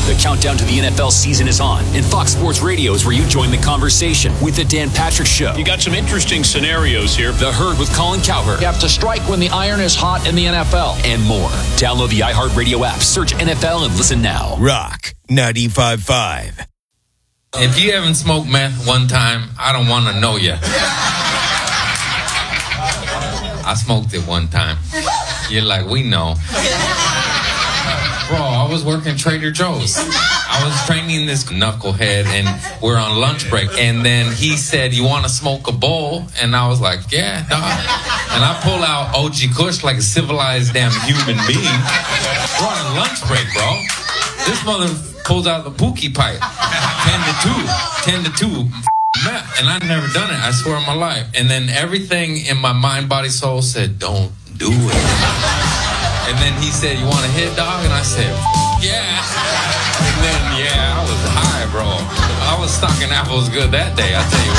The countdown to the NFL season is on, and Fox Sports Radio is where you join the conversation with The Dan Patrick Show. You got some interesting scenarios here. The Herd with Colin Cowherd. You have to strike when the iron is hot in the NFL. And more. Download the iHeartRadio app, search NFL, and listen now. Rock 95.5. If you haven't smoked meth one time, I don't want to know you. I smoked it one time. You're like, we know. Bro, I was working Trader Joe's. I was training this knucklehead, and we're on lunch break. And then he said, you want to smoke a bowl? And I was like, yeah, dog. And I pull out OG Kush like a civilized damn human being. We're on a lunch break, bro. This mother pulls out the Pookie pipe. 10 to 2. And I've never done it, I swear on my life. And then everything in my mind, body, soul said, don't do it. And then he said, you want a hit, dog? And I said, yeah. And then, yeah, I was high, bro. I was stocking apples good that day, I tell you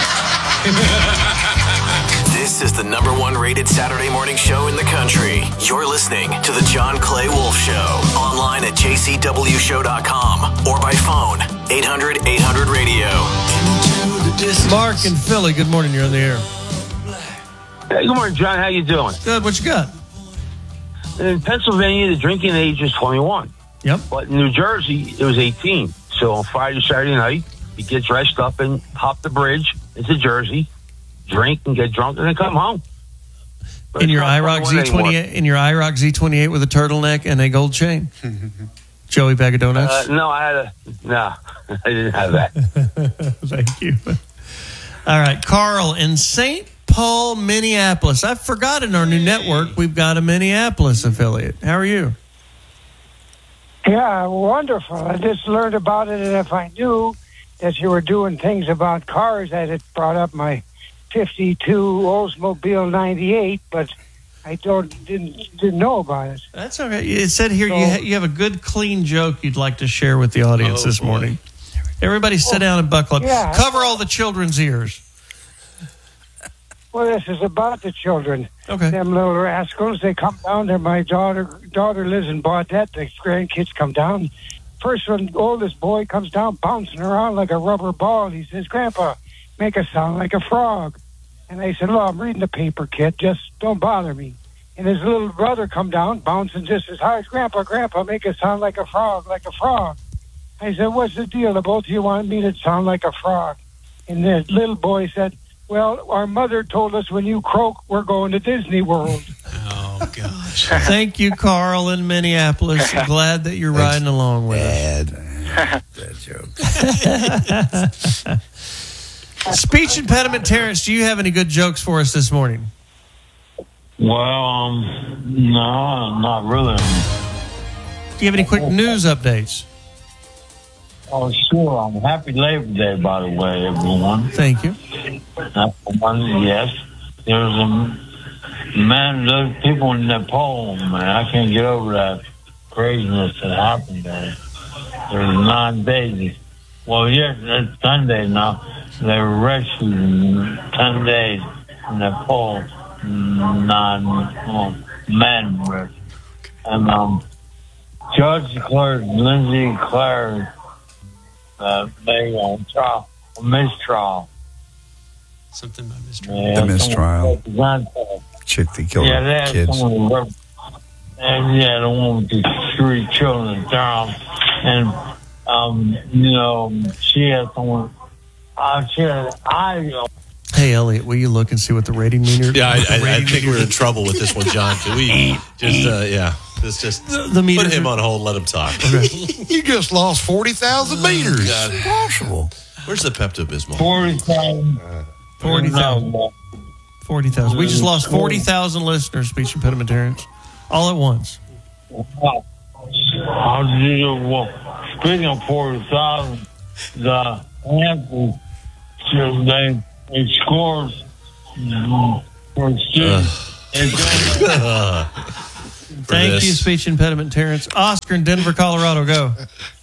what. This is the #1 rated Saturday morning show in the country. You're listening to the John Clay Wolf Show. Online at jcwshow.com or by phone, 800-800-RADIO. Mark in Philly, good morning. You're on the air. Hey, good morning, John. How you doing? Good. What you got? In Pennsylvania, the drinking age is 21. Yep. But in New Jersey, it was 18. So on Friday, Saturday night, you get dressed up and hop the bridge into Jersey, drink and get drunk, and then come home. But in your IROC Z28, in your IROC Z28 with a turtleneck and a gold chain. Joey Bag of Donuts. No, I didn't have that. Thank you. All right, Carl in St. Paul, Minneapolis. I forgot in our new network we've got a Minneapolis affiliate. How are you? Yeah, wonderful. I just learned about it, and if I knew that you were doing things about cars, I'd have brought up my 52 Oldsmobile 98, but I didn't know about it. That's all right. It said here you have a good, clean joke you'd like to share with the audience this morning. Everybody sit down and buckle up. Yeah. Cover all the children's ears. Well, this is about the children. Okay. Them little rascals, they come down there. My daughter lives in Baudette. The grandkids come down. First one, oldest boy comes down bouncing around like a rubber ball. He says, Grandpa, make a sound like a frog. And I said, well, I'm reading the paper, kid. Just don't bother me. And his little brother come down, bouncing just as hard. Grandpa, make a sound like a frog, like a frog. I said, what's the deal? The both of you want me to sound like a frog. And the little boy said, well, our mother told us when you croak, we're going to Disney World. Oh, gosh. Thank you, Carl in Minneapolis. Glad that you're riding along with us. Bad joke. Speech impediment, Terrence, do you have any good jokes for us this morning? Well, no, not really. Do you have any quick news updates? Oh, sure. Happy Labor Day, by the way, everyone. Thank you. Yes. There's those people in Nepal, man, I can't get over that craziness that happened there. There's 9 days. Well, yes, it's Sunday now. They were rescued in 10 days in Nepal. 9 men were. And Judge declared Lindsay Clare made on trial, a mistrial. Something about mistrial. Yeah, the mistrial. Chick that killed kids. And yeah, the one with the 3 children down. And, she had someone. Hey, Elliot, will you look and see what the rating meter? Yeah, I think we're in trouble with this one, John. Can we just the meter put him on hold, let him talk. You just lost 40,000 meters. God. Impossible. Where's the Pepto-Bismol? 40,000. 40,000. We just lost 40,000 listeners, speech impediment, all at once. Speaking of 40,000, the Panthers, they scored for students. Thank you, speech impediment, Terrence. Oscar in Denver, Colorado, go.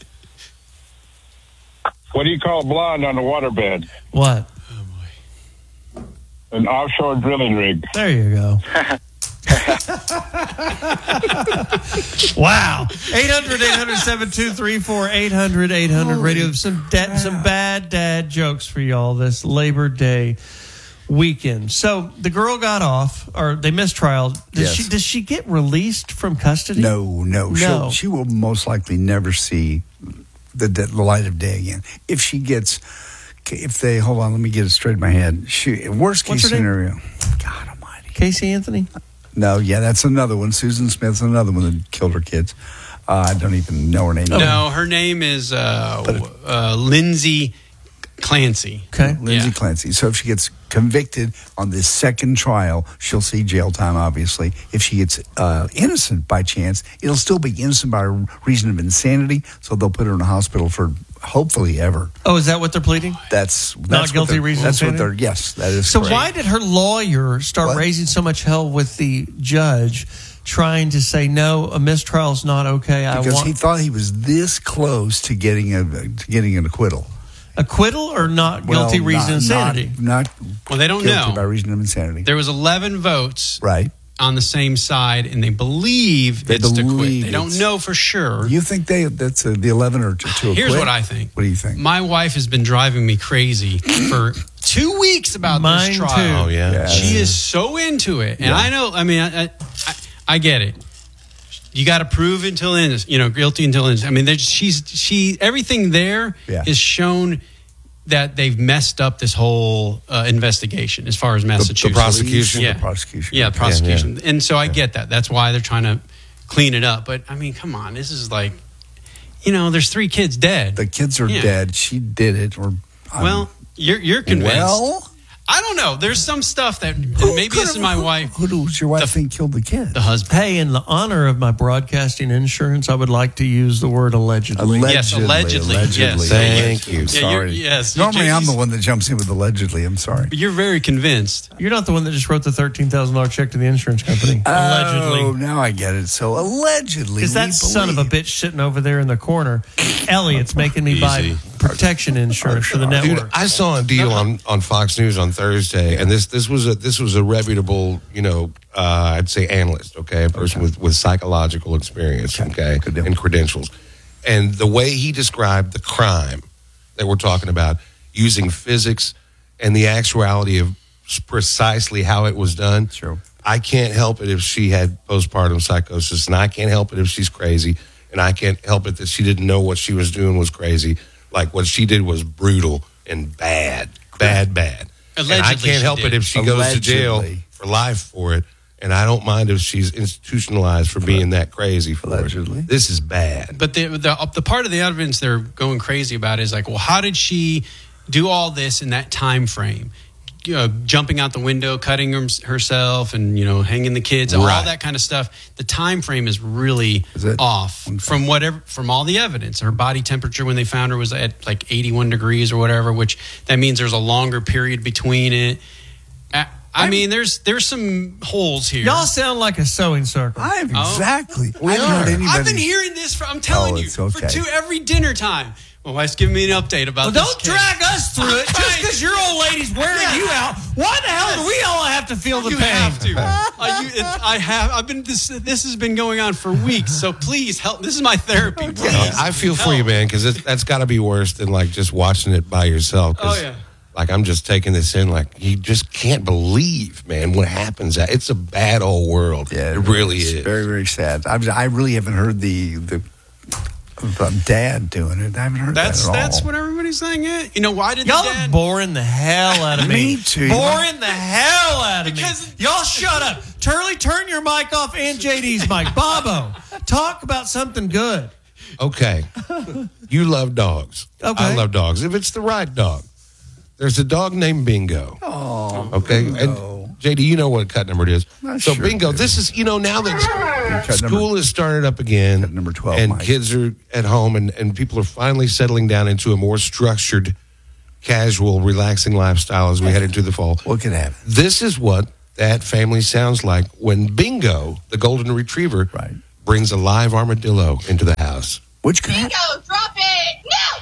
What do you call blonde on the waterbed? What? An offshore drilling rig. There you go. Wow. 800-800-7234, 800-800-radio. Some bad dad jokes for y'all this Labor Day weekend. So the girl got off, or they mistrialed. Does she get released from custody? No. She will most likely never see the light of day again. Hold on, let me get it straight in my head. Worst case scenario. God almighty. Casey Anthony? No, that's another one. Susan Smith's another one that killed her kids. I don't even know her name. No, her name is Lindsay Clancy. Okay. Lindsay Clancy. So if she gets convicted on this second trial, she'll see jail time, obviously. If she gets innocent by chance, it'll still be innocent by reason of insanity, so they'll put her in a hospital for hopefully ever. Oh, is that what they're pleading? That's not guilty reason of insanity? Yes, that is So correct. why did her lawyer start raising so much hell with the judge, trying to say, no, a mistrial's not okay? Because he thought he was this close to getting an acquittal. Acquittal or not guilty reason of insanity? Well, they don't guilty know. by reason of insanity. There was 11 votes on the same side, and they believe it's to quit. They don't know for sure. You think that's the 11 or to acquit? Here's what I think. What do you think? My wife has been driving me crazy for 2 weeks about this trial. Too. Oh, yeah. She is so into it. And I know, I get it. You got to prove until innocent, guilty until innocent. I mean, everything there is shown that they've messed up this whole investigation as far as Massachusetts. The prosecution? Yeah. The prosecution. Yeah, the prosecution. Yeah. And so I get that. That's why they're trying to clean it up. But, I mean, come on. This is like, there's 3 kids dead. The kids are dead. She did it. You're convinced. Well, I don't know. There's some stuff that maybe this is my wife. Who does your wife think killed the kid? The husband. Hey, in the honor of my broadcasting insurance, I would like to use the word allegedly. Yes, allegedly. Yes. Thank you. Sorry. Yes. Normally, I'm the one that jumps in with allegedly. I'm sorry. But you're very convinced. You're not the one that just wrote the $13,000 check to the insurance company. Allegedly. Oh, now I get it. So allegedly, because that son of a bitch sitting over there in the corner, Elliot's making me buy protection insurance for the network. Dude, I saw a deal on Fox News on Thursday, and this was a reputable, I'd say analyst, a person with psychological experience, and credentials. And the way he described the crime that we're talking about, using physics and the actuality of precisely how it was done. True. I can't help it if she had postpartum psychosis, and I can't help it if she's crazy, and I can't help it that she didn't know what she was doing was crazy. Like, what she did was brutal and bad. Allegedly, and I can't help it if she goes to jail for life for it. And I don't mind if she's institutionalized for being that crazy for allegedly. This is bad. But the part of the evidence they're going crazy about is like, well, how did she do all this in that time frame? Jumping out the window, cutting herself, and hanging the kids, all that kind of stuff. The time frame is really off from all the evidence. Her body temperature when they found her was at like 81 degrees or whatever, which that means there's a longer period between it. I mean, there's some holes here. Y'all sound like a sewing circle. Exactly. I've been hearing this I'm telling you, for every dinner time. My wife's giving me an update about this. Don't drag us through it just because your old lady's wearing you out. Why the hell do we all have to feel the pain? You have to. This has been going on for weeks, so please help. This is my therapy. Please, I feel for you, man, because that's got to be worse than like just watching it by yourself. Oh, yeah. Like, I'm just taking this in, like, you just can't believe, man, what happens. It's a bad old world. Yeah, it really is. Very, very sad. I really haven't heard the dad doing it. I haven't heard that at all. That's what everybody's saying. Why did y'all the dad... boring the hell out of me? Me too. Boring the hell out of me. Y'all shut up. Turley, turn your mic off, and JD's mic. Bobo, talk about something good. Okay. You love dogs. Okay. I love dogs. If it's the right dog. There's a dog named Bingo. Oh. Okay. No. And JD, you know what cut number it is. So sure Bingo, this is, now that school has started up again. Cut number 12, and Mike. Kids are at home and people are finally settling down into a more structured, casual, relaxing lifestyle as we head into the fall. What could happen? This is what that family sounds like when Bingo, the golden retriever, brings a live armadillo into the house. Which could happen? Bingo, drop it! No!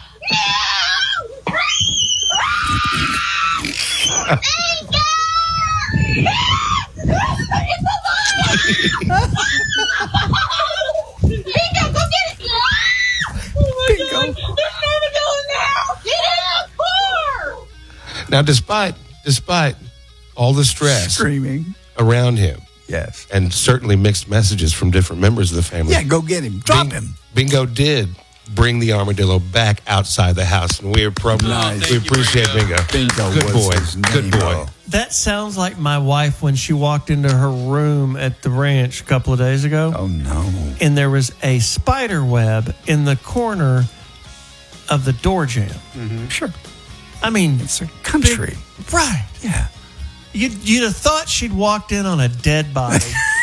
Bingo! It's alive! Bingo, go get it! Bingo! There's never going now! Get out, car! Now, despite all the stress Screaming around him, yes, and certainly mixed messages from different members of the family. Yeah, go get him. Drop him. Bingo did bring the armadillo back outside the house, and we appreciate Bingo. Bingo, good boy, good boy. That sounds like my wife when she walked into her room at the ranch a couple of days ago. Oh, no. And there was a spider web in the corner of the door jamb. Mm-hmm. Sure. I mean, it's a country. Right. Yeah. You'd have thought she'd walked in on a dead body.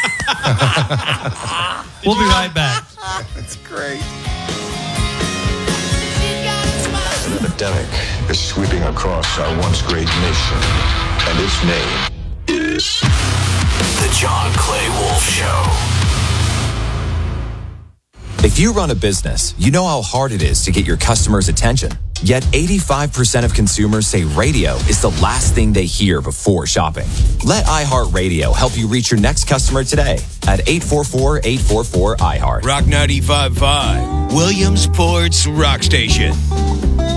We'll be right back. That's great. An epidemic is sweeping across our once great nation, and its name is The John Clay Wolf Show. If you run a business, you know how hard it is to get your customers' attention. Yet 85% of consumers say radio is the last thing they hear before shopping. Let iHeartRadio help you reach your next customer today at 844-844-iHeart. Rock 95.5, Williamsport's Rock Station.